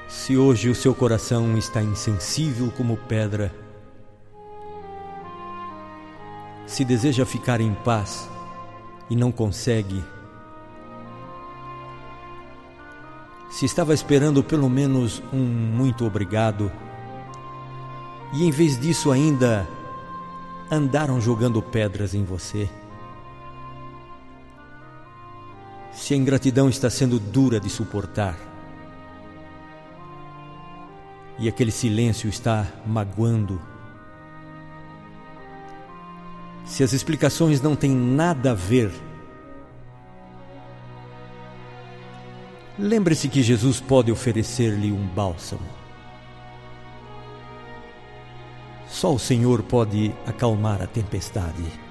Se hoje o seu coração está insensível como pedra, se deseja ficar em paz e não consegue, se estava esperando pelo menos um muito obrigado, e em vez disso ainda andaram jogando pedras em você, se a ingratidão está sendo dura de suportar, e aquele silêncio está magoando, se as explicações não têm nada a ver, lembre-se que Jesus pode oferecer-lhe um bálsamo. Só o Senhor pode acalmar a tempestade.